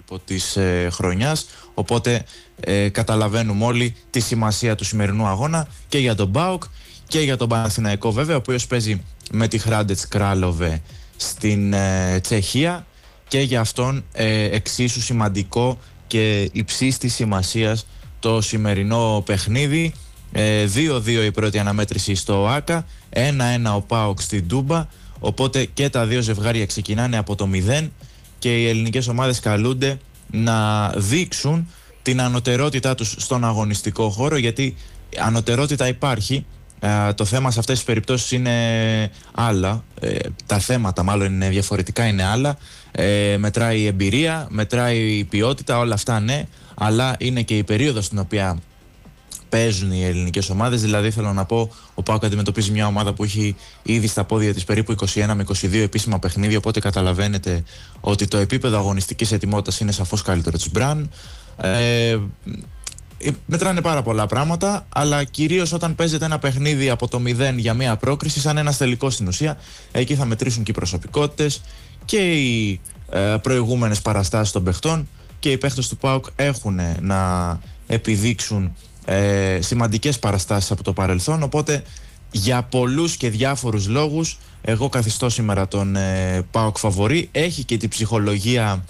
υπόλοιπο της χρονιάς. Οπότε καταλαβαίνουμε όλοι τη σημασία του σημερινού αγώνα και για τον ΠΑΟΚ και για τον Παναθηναϊκό βέβαια, ο οποίος παίζει με τη Hrádec Králové στην Τσεχία, και για αυτόν εξίσου σημαντικό και υψής της σημασίας το σημερινό παιχνίδι. 2-2 η πρώτη αναμέτρηση στο ΆΚΑ, 1-1 ο ΠΑΟΚ στην Τούμπα, οπότε και τα δύο ζευγάρια ξεκινάνε από το 0 και οι ελληνικές ομάδες καλούνται να δείξουν την ανωτερότητά τους στον αγωνιστικό χώρο, γιατί ανωτερότητα υπάρχει. Το θέμα σε αυτές τις περιπτώσεις είναι άλλα, τα θέματα μάλλον είναι διαφορετικά, είναι άλλα. Μετράει η εμπειρία, μετράει η ποιότητα, όλα αυτά ναι, αλλά είναι και η περίοδος στην οποία παίζουν οι ελληνικές ομάδες. Δηλαδή θέλω να πω, ο ΠΑΟΚ αντιμετωπίζει μια ομάδα που έχει ήδη στα πόδια της περίπου 21 με 22 επίσημα παιχνίδια, οπότε καταλαβαίνετε ότι το επίπεδο αγωνιστικής ετοιμότητας είναι σαφώς καλύτερο της Μπραν. Μετράνε πάρα πολλά πράγματα, αλλά κυρίως όταν παίζεται ένα παιχνίδι από το 0 για μια πρόκριση, σαν ένας τελικός στην ουσία, εκεί θα μετρήσουν και οι προσωπικότητες και οι προηγούμενες παραστάσεις των παιχτών, και οι παίχτες του ΠΑΟΚ έχουν να επιδείξουν σημαντικές παραστάσεις από το παρελθόν, οπότε για πολλούς και διάφορους λόγους εγώ καθιστώ σήμερα τον ΠΑΟΚ φαβορί. Έχει και την ψυχολογία.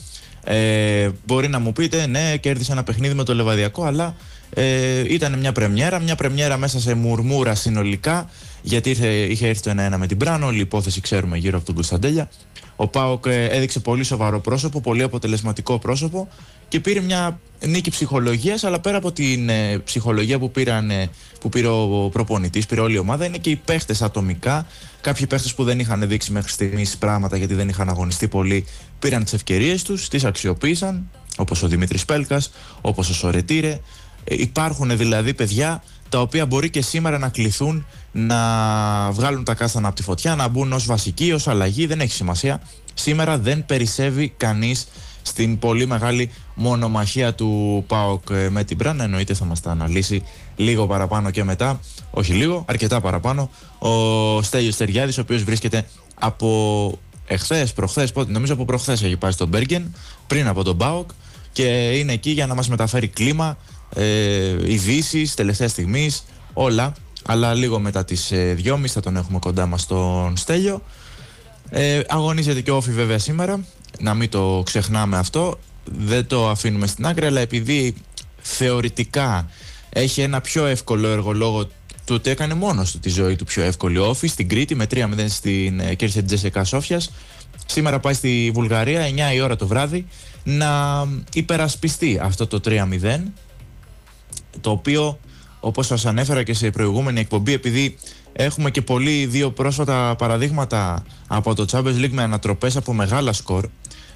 Μπορεί να μου πείτε, ναι, κέρδισε ένα παιχνίδι με το Λεβαδιακό, αλλά ήταν μια πρεμιέρα μέσα σε μουρμούρα συνολικά, γιατί είχε έρθει το 1-1 με την Μπραν, όλη η υπόθεση ξέρουμε γύρω από τον Κωνσταντέλια. Ο ΠΑΟΚ έδειξε πολύ σοβαρό πρόσωπο, πολύ αποτελεσματικό πρόσωπο και πήρε μια νίκη ψυχολογίας, αλλά πέρα από την ψυχολογία που πήρε ο προπονητής, πήρε όλη η ομάδα, είναι και οι παίχτες ατομικά. Κάποιοι παίχτες που δεν είχαν δείξει μέχρι στιγμής πράγματα γιατί δεν είχαν αγωνιστεί πολύ, πήραν τις ευκαιρίες τους, τις αξιοποίησαν, όπως ο Δημήτρης Πέλκας, όπως ο Σορετήρε. Υπάρχουν δηλαδή παιδιά τα οποία μπορεί και σήμερα να κληθούν να βγάλουν τα κάστανα από τη φωτιά, να μπουν ως βασικοί, ως αλλαγή, δεν έχει σημασία. Σήμερα δεν περισσεύει κανείς στην πολύ μεγάλη μονομαχία του ΠΑΟΚ με την Μπραν. Εννοείται θα μας τα αναλύσει λίγο παραπάνω και μετά, όχι λίγο, αρκετά παραπάνω, ο Στέλιος Στεριάδης, ο οποίος βρίσκεται από προχθές, νομίζω από προχθές έχει πάει στο Μπέργεν, πριν από τον ΠΑΟΚ, και είναι εκεί για να μας μεταφέρει κλίμα, ειδήσεις τελευταίας στιγμής, όλα. Αλλά λίγο μετά τις 2.30 θα τον έχουμε κοντά μας τον Στέλιο. Αγωνίζεται και ο Όφι βέβαια σήμερα, να μην το ξεχνάμε αυτό, δεν το αφήνουμε στην άκρη, αλλά επειδή θεωρητικά έχει ένα πιο εύκολο έργο λόγω του ότι έκανε μόνος του τη ζωή του πιο εύκολη, ο Όφι στην Κρήτη με 3-0 κέρδισε την Τζέσικα Σόφιας. Σήμερα πάει στη Βουλγαρία 9 η ώρα το βράδυ να υπερασπιστεί αυτό το 3-0, το οποίο, όπως σας ανέφερα και σε προηγούμενη εκπομπή, επειδή έχουμε και πολύ δύο πρόσφατα παραδείγματα από το Champions League με ανατροπές από μεγάλα σκορ,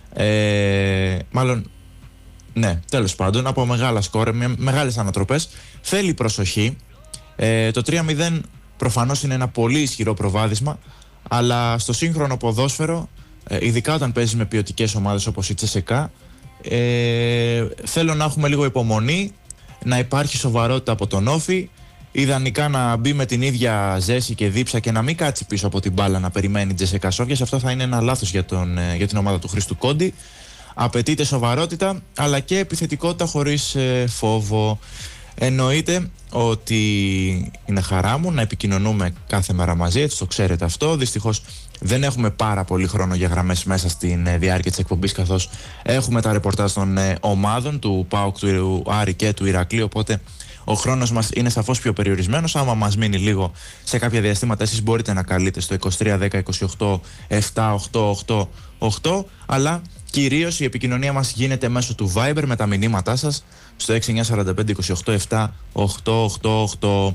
τέλος πάντων, από μεγάλα σκορ, με μεγάλες ανατροπές, θέλει προσοχή. Το 3-0 προφανώς είναι ένα πολύ ισχυρό προβάδισμα, αλλά στο σύγχρονο ποδόσφαιρο, ειδικά όταν παίζεις με ποιοτικές ομάδες όπως η Τσεσεκά, θέλω να έχουμε λίγο υπομονή, να υπάρχει σοβαρότητα από τον Όφι, ιδανικά να μπει με την ίδια ζέση και δίψα και να μην κάτσει πίσω από την μπάλα να περιμένει Τζέσικα Σόφιας. Αυτό θα είναι ένα λάθος για την ομάδα του Χρήστου Κόντι. Απαιτείται σοβαρότητα, αλλά και επιθετικότητα χωρίς φόβο. Εννοείται ότι είναι χαρά μου να επικοινωνούμε κάθε μέρα μαζί, έτσι το ξέρετε αυτό. Δυστυχώς δεν έχουμε πάρα πολύ χρόνο για γραμμές μέσα στην διάρκεια της εκπομπής, καθώς έχουμε τα ρεπορτάζ των ομάδων του ΠΑΟΚ, του Άρη και του Ηρακλή, οπότε ο χρόνος μας είναι σαφώς πιο περιορισμένος. Άμα μας μείνει λίγο σε κάποια διαστήματα, εσείς μπορείτε να καλείτε στο 23 10 28 7 8 8 8, αλλά κυρίως η επικοινωνία μας γίνεται μέσω του Viber με τα μηνύματά σας στο 6945 28 7 8 8 8.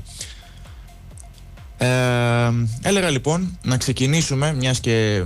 Έλεγα λοιπόν να ξεκινήσουμε, μιας και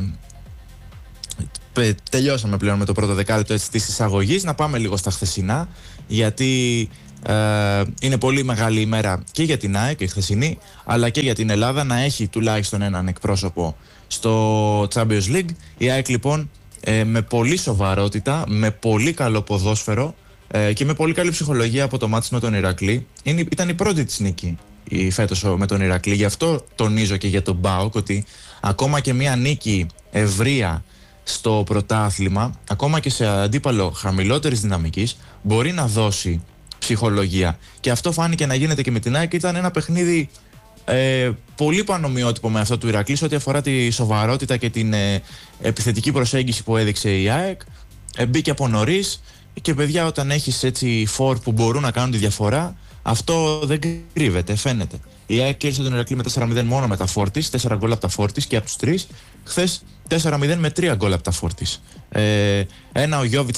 τελειώσαμε πλέον με το πρώτο δεκάλεπτο της εισαγωγής, να πάμε λίγο στα χθεσινά, γιατί είναι πολύ μεγάλη ημέρα και για την ΑΕΚ η χθεσινή, αλλά και για την Ελλάδα να έχει τουλάχιστον έναν εκπρόσωπο στο Champions League. Η ΑΕΚ λοιπόν με πολύ σοβαρότητα, με πολύ καλό ποδόσφαιρο και με πολύ καλή ψυχολογία από το μάτς με τον Ηρακλή, ήταν η πρώτη της νίκη φέτος με τον Ηρακλή. Γι' αυτό τονίζω και για τον ΠΑΟΚ ότι ακόμα και μια νίκη ευρεία στο πρωτάθλημα, ακόμα και σε αντίπαλο χαμηλότερης δυναμικής, μπορεί να δώσει ψυχολογία. Και αυτό φάνηκε να γίνεται και με την ΑΕΚ. Ήταν ένα παιχνίδι πολύ πανομοιότυπο με αυτό του Ηρακλή, ό,τι αφορά τη σοβαρότητα και την επιθετική προσέγγιση που έδειξε η ΑΕΚ. Μπήκε από νωρίς και παιδιά, όταν έχεις έτσι φορ που μπορούν να κάνουν τη διαφορά, αυτό δεν κρύβεται, φαίνεται. Η ΑΕΚ κέρδισε τον Ηρακλή με 4-0 μόνο με τα φόρ της, 4 γκολ από τα φόρ της και από τους 3. Χθες 4-0 με 3 γκολ από τα φόρ της. Ένα ο Γιώβιτς